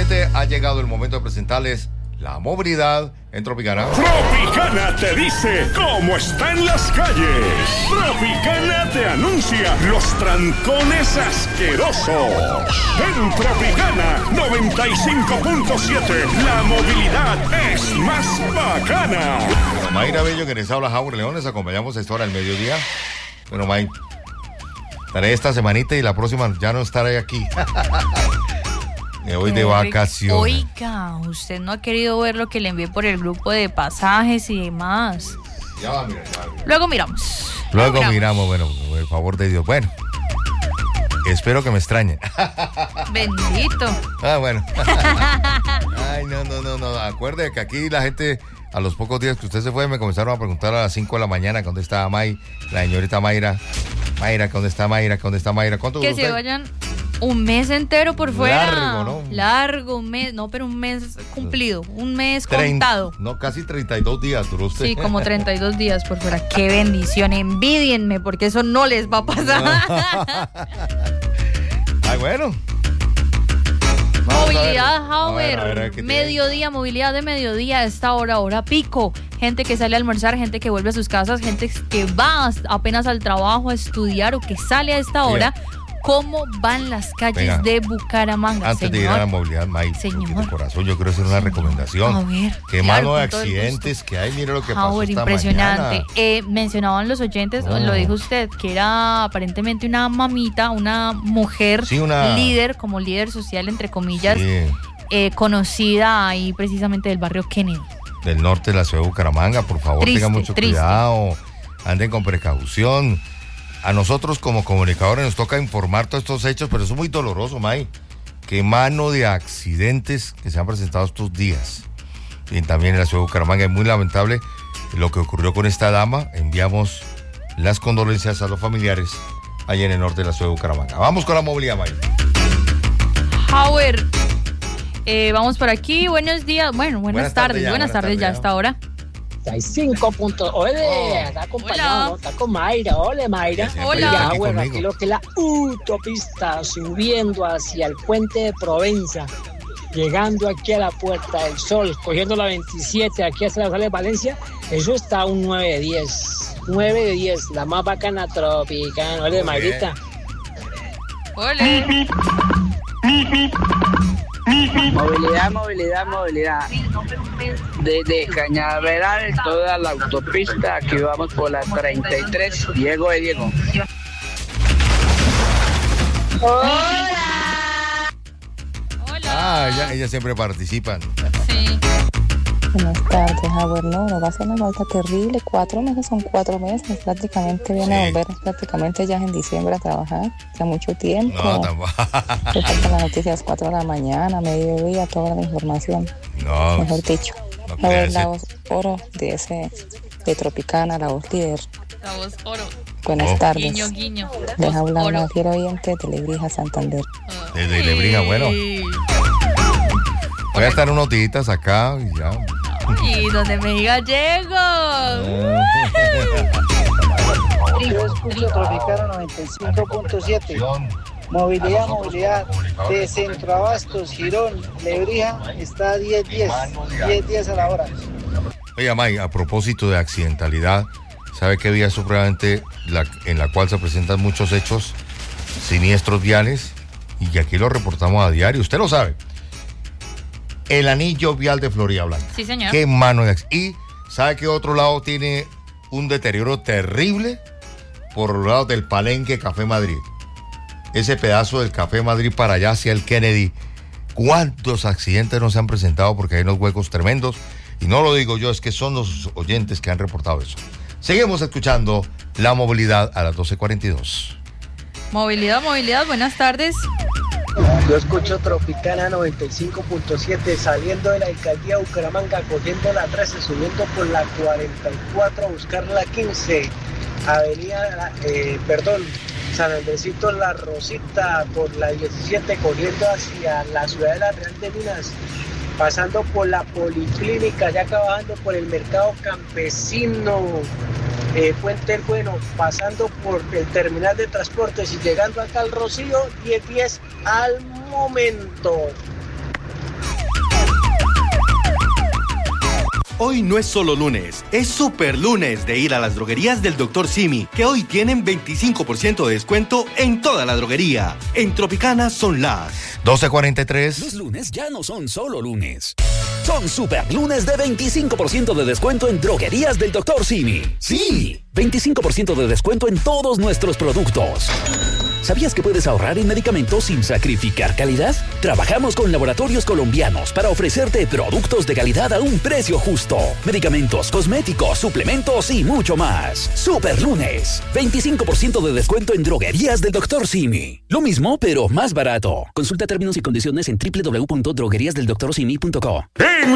8:47, ha llegado el momento de presentarles la movilidad en Tropicana. Tropicana te dice cómo está en las calles. Tropicana te anuncia los trancones asquerosos. En Tropicana 95.7, la movilidad es más bacana. Bueno, Mayra Bello, que les habla Javier León, les acompañamos a esta hora del mediodía. Bueno, May, estaré esta semanita y la próxima ya no estaré aquí. Me voy de vacaciones. Oiga, usted no ha querido ver lo que le envié por el grupo de pasajes y demás. Ya va a mirar, Luego miramos. Luego miramos, bueno, por el favor de Dios. Bueno, espero que me extrañen. Bendito. Bueno. Ay, no. Acuerde que aquí la gente, a los pocos días que usted se fue, me comenzaron a preguntar a las 5 de la mañana dónde estaba May, la señorita Mayra. Mayra, ¿dónde está Mayra? ¿Dónde está Mayra? ¿Cuánto Que duró se usted? vayan un mes entero por fuera. Largo, ¿no? Largo, un mes. No, pero un mes cumplido. Un mes contado. No, casi 32 días duró usted. Sí, como 32 días por fuera. ¡Qué bendición! Envidienme, porque eso no les va a pasar. Ay, bueno. Movilidad, Hauer. A ver, ¿qué Mediodía, movilidad de mediodía a esta hora pico. Gente que sale a almorzar, gente que vuelve a sus casas, gente que va apenas al trabajo a estudiar o que sale a esta hora. ¿Cómo van las calles de Bucaramanga, Antes de ir a la movilidad, May, de corazón, yo quiero hacer una recomendación. A ver. Qué claro, mano de accidentes que hay, mire lo que pasó esta impresionante. mañana. Mencionaban los oyentes, lo dijo usted, que era aparentemente una mamita, una mujer líder, como líder social, entre comillas, conocida ahí precisamente del barrio Kennedy. Del norte de la ciudad de Bucaramanga, por favor, tengan mucho cuidado, anden con precaución. A nosotros como comunicadores nos toca informar todos estos hechos, pero eso es muy doloroso, May. Qué mano de accidentes que se han presentado estos días. Y también en la ciudad de Bucaramanga es muy lamentable lo que ocurrió con esta dama. Enviamos las condolencias a los familiares allá en el norte de la ciudad de Bucaramanga. Vamos con la movilidad, May. Hauer, vamos por aquí. Buenos días. Bueno, buenas tardes ya hasta ahora. 5 puntos. Oye, está acompañado, ¿no? Está con Mayra. Hola, Mayra. Hola. Bueno, aquí lo que es la autopista subiendo hacia el puente de Provenza, llegando aquí a la Puerta del Sol, cogiendo la 27 aquí hacia la sala de Valencia, eso está un 9 de 10. 9 de 10, la más bacana Tropicana. Hola, Mayrita. Hola. Movilidad. Desde Cañaveral, toda la autopista, aquí vamos por la 33, Diego. Hola. Ellas siempre participan. Sí. Buenas tardes, Howard. No va a ser una falta terrible. 4 meses son 4 meses. Prácticamente viene a volver, prácticamente ya es en diciembre a trabajar. Ya mucho tiempo. No, tampoco. Le faltan las noticias 4 de la mañana, mediodía, toda la información. No. Mejor dicho. No, a ver, la voz oro de Tropicana, la voz líder. La voz oro. Buenas tardes. Guiño, guiño. Les habla una fiera oyente de Lebrija, Santander. Desde Lebrija, bueno. Voy a estar unos días acá y ya. Y donde me diga llego. Yo escucho Tropicana 95.7. Movilidad de Centroabastos, Girón, Lebrija, está a 10 a la hora. Oiga, May, a propósito de accidentalidad, ¿sabe qué vía es supremamente en la cual se presentan muchos hechos siniestros viales? Y aquí lo reportamos a diario, usted lo sabe. El anillo vial de Florida Blanca. Sí, señor. Qué mano de accidente. Y ¿sabe qué otro lado tiene un deterioro terrible? Por los lados del Palenque Café Madrid. Ese pedazo del Café Madrid para allá hacia el Kennedy. ¿Cuántos accidentes no se han presentado? Porque hay unos huecos tremendos. Y no lo digo yo, es que son los oyentes que han reportado eso. Seguimos escuchando la movilidad a las 12:42. Movilidad, buenas tardes. Yo escucho Tropicana 95.7 saliendo de la alcaldía de Bucaramanga, cogiendo la 13, subiendo por la 44 a buscar la 15, San Andresito La Rosita por la 17, corriendo hacia la Ciudadela Real de Minas, pasando por la Policlínica, ya acá bajando por el Mercado Campesino, Puente el Bueno, pasando por el terminal de transportes y llegando acá al Rocío, 10 al momento. Hoy no es solo lunes, es super lunes de ir a las droguerías del Dr. Simi, que hoy tienen 25% de descuento en toda la droguería. En Tropicana son las 12:43. Los lunes ya no son solo lunes. Son super lunes de 25% de descuento en droguerías del Dr. Simi. Sí, 25% de descuento en todos nuestros productos. ¿Sabías que puedes ahorrar en medicamentos sin sacrificar calidad? Trabajamos con laboratorios colombianos para ofrecerte productos de calidad a un precio justo. Medicamentos, cosméticos, suplementos y mucho más. Super lunes. 25% de descuento en droguerías del Dr. Simi. Lo mismo, pero más barato. Consulta términos y condiciones en www.drogueriasdeldoctorsimi.co.